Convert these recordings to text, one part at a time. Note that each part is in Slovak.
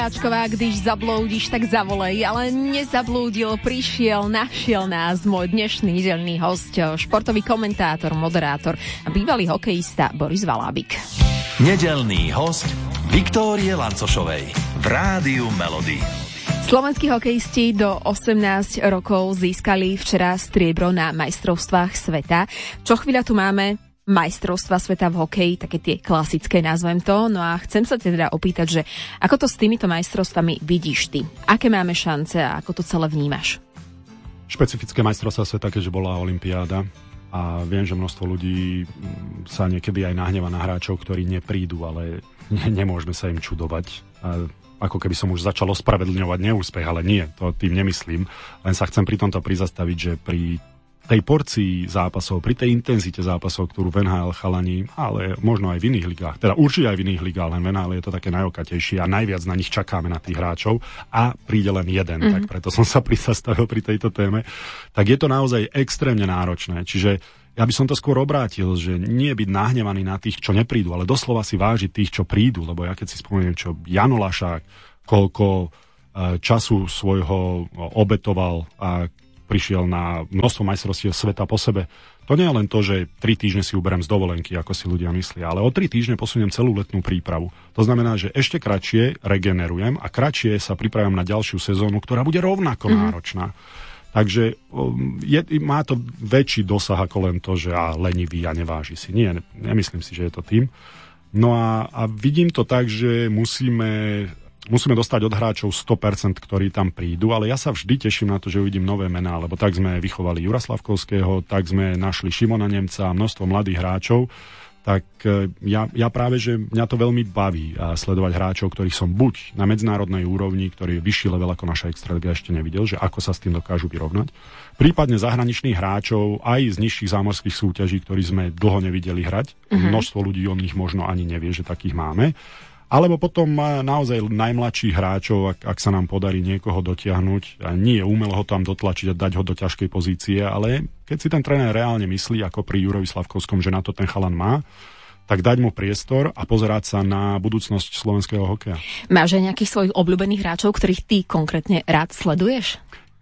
Ačková, když zabloudíš, tak zavolej, ale nezabloudil, prišiel, našiel nás môj dnešný nedeľný host, športový komentátor, moderátor a bývalý hokejista Boris Valábik. Nedeľný host Viktórie Lancošovej v Rádiu Melody. Slovenskí hokejisti do 18 rokov získali včera striebro na majstrovstvách sveta. Čo chvíľa tu máme majstrovstva sveta v hokeji, také tie klasické, nazvem to. No a chcem sa teda opýtať, že ako to s týmito majstrovstvami vidíš ty? Aké máme šance a ako to celé vnímaš? Špecifické majstrovstvá sveta, keďže bola olympiáda a viem, že množstvo ľudí sa niekedy aj nahneva na hráčov, ktorí neprídu, ale nemôžeme sa im čudovať. Ako keby som už začal ospravedlňovať neúspech, ale nie, to tým nemyslím. Len sa chcem pri tomto prizastaviť, že pri tej porcii zápasov, pri tej intenzite zápasov, ktorú v NHL chalani, ale možno aj v iných ligách, teda určite aj v iných ligách, len v NHL je to také najokatejšie a najviac na nich čakáme, na tých hráčov a príde len jeden, tak preto som sa prizastavil pri tejto téme, tak je to naozaj extrémne náročné. Čiže ja by som to skôr obrátil, že nie byť nahnevaný na tých, čo neprídu, ale doslova si vážiť tých, čo prídu, lebo ja keď si spomeniem, čo Jano Lašák, koľko času svojho obetoval a prišiel na množstvo majstrovstiev sveta po sebe. To nie je len to, že 3 týždne si uberiem z dovolenky, ako si ľudia myslia, ale o 3 týždne posuniem celú letnú prípravu. To znamená, že ešte kratšie regenerujem a kratšie sa pripravím na ďalšiu sezónu, ktorá bude rovnako náročná. Takže má to väčší dosah ako len to, že lenivý a neváži si. Nie, nemyslím si, že je to tým. No a vidím to tak, že musíme dostať od hráčov 100%, ktorí tam prídu, ale ja sa vždy teším na to, že uvidím nové mená, lebo tak sme vychovali Jura Slavkovského, tak sme našli Šimona Nemca a množstvo mladých hráčov, tak ja práve, že mňa to veľmi baví sledovať hráčov, ktorých som buď na medzinárodnej úrovni, ktorý je vyšší level ako naša extraliga, ešte nevidel, že ako sa s tým dokážu vyrovnať. Prípadne zahraničných hráčov aj z nižších zámorských súťaží, ktorí sme dlho nevideli hrať. Množstvo ľudí o nich možno ani nevie, že takých máme. Alebo potom naozaj najmladších hráčov, ak sa nám podarí niekoho dotiahnuť, a nie umelo ho tam dotlačiť a dať ho do ťažkej pozície, ale keď si ten tréner reálne myslí, ako pri Jurovi Slavkovskom, že na to ten chalan má, tak dať mu priestor a pozerať sa na budúcnosť slovenského hokeja. Máš aj nejakých svojich obľúbených hráčov, ktorých ty konkrétne rád sleduješ?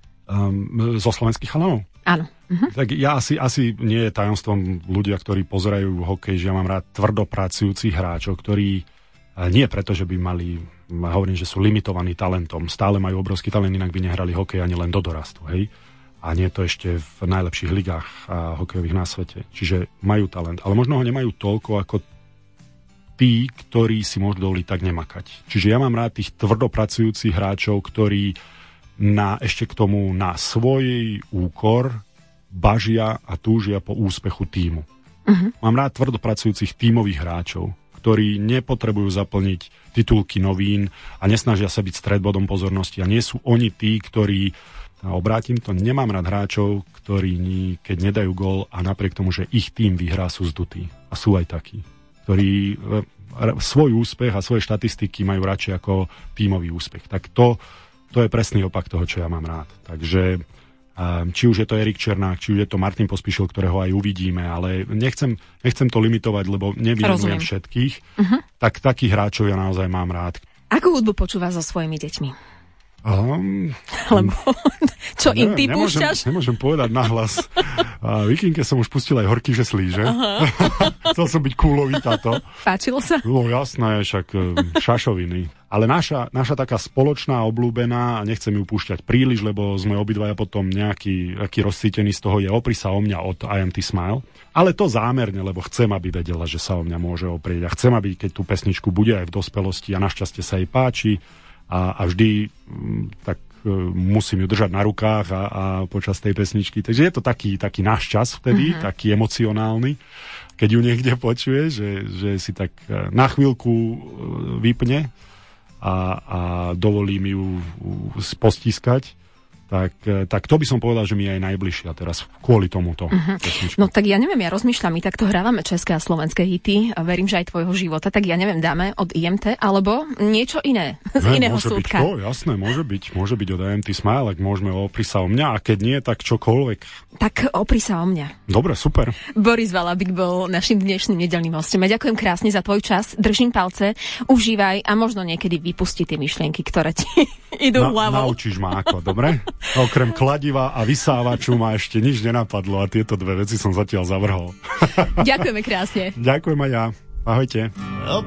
Zo slovenských chalanov? Áno. Tak ja asi nie je tajomstvom ľudia, ktorí pozerajú hokej, že ja mám rád tvrdopracujúcich hráčov, ktorí nie preto, že by mali, hovorím, že sú limitovaní talentom. Stále majú obrovský talent, inak by nehrali hokej ani len do dorastu, hej? A nie to ešte v najlepších ligách hokejových na svete. Čiže majú talent, ale možno ho nemajú toľko ako tí, ktorí si môžu dovoliť tak nemakať. Čiže ja mám rád tých tvrdopracujúcich hráčov, ktorí ešte k tomu na svoj úkor bažia a túžia po úspechu tímu. Mám rád tvrdopracujúcich tímových hráčov, ktorí nepotrebujú zaplniť titulky novín a nesnažia sa byť stredbodom pozornosti. A nie sú oni tí, ktorí, obrátim to, nemám rád hráčov, ktorí keď nedajú gól a napriek tomu, že ich tým vyhrá, sú zdutí. A sú aj takí, ktorí svoj úspech a svoje štatistiky majú radšej ako tímový úspech. Tak to je presný opak toho, čo ja mám rád. Takže či už je to Erik Černák, či už je to Martin Pospíšil, ktorého aj uvidíme, ale nechcem to limitovať, lebo nevymenujem všetkých. Tak takých hráčov ja naozaj mám rád. Akú hudbu počúvaš so svojimi deťmi? Lebo čo im ty púšťaš? Nemôžem povedať nahlas. Vikinke som už pustil aj Horký, že slíže. Chcel som byť kúlový táto. Páčilo sa? No jasné, však šašoviny. Ale naša taká spoločná, obľúbená, a nechcem ju púšťať príliš, lebo sme obidvaja potom nejaký rozcítení z toho, je Opri sa o mňa od I Am T Smile. Ale to zámerne, lebo chcem, aby vedela, že sa o mňa môže oprieť. A chcem, aby keď tú pesničku bude aj v dospelosti a našťastie sa jej páči, a vždy tak musím ju držať na rukách a počas tej pesničky. Takže je to taký náš čas vtedy, taký emocionálny, keď ju niekde počuje, že si tak na chvíľku vypne a dovolím ju postiskať. Tak to by som povedal, že mi je aj najbližšia teraz kvôli tomuto. No tak ja neviem, ja rozmýšľam, my takto hrávame české a slovenské hity a verím, že aj tvojho života, tak ja neviem, dáme od IMT alebo niečo iné, z iného súdka. Jasné, môže byť od IMT Smile, ak môžeme Opri sa o mňa, a keď nie, tak čokoľvek. Tak Opri sa o mňa. Dobre, super. Boris Valabik bol našim dnešným nedeľným hostom. Ja ďakujem krásne za tvoj čas, držím palce, užívaj a možno niekedy vypusti tie myšlienky, ktoré ti idú hlavou. Naučíš ma ako, dobre? Okrem kladiva a vysávaču ma ešte nič nenapadlo a tieto dve veci som zatiaľ zavrhol. Ďakujeme krásne. Ďakujem aj ja. Ahojte.